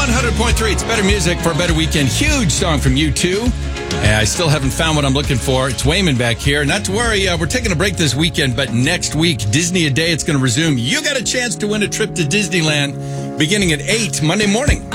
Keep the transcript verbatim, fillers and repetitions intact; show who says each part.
Speaker 1: one hundred point three. It's better music for a better weekend. Huge song from U two. Uh, I still haven't found what I'm looking for. It's Wayman back here. Not to worry, uh, we're taking a break this weekend, but next week, Disney a Day, it's going to resume. You got a chance to win a trip to Disneyland beginning at eight Monday morning.